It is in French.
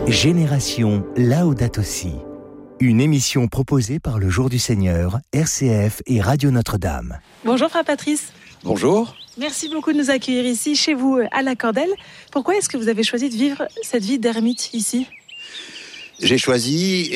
Génération Laudato Si. Une émission proposée par le Jour du Seigneur, RCF et Radio Notre-Dame. Bonjour Frère Patrice. Bonjour. Merci beaucoup de nous accueillir ici, chez vous, à la Cordelle. Pourquoi est-ce que vous avez choisi de vivre cette vie d'ermite ici ? J'ai choisi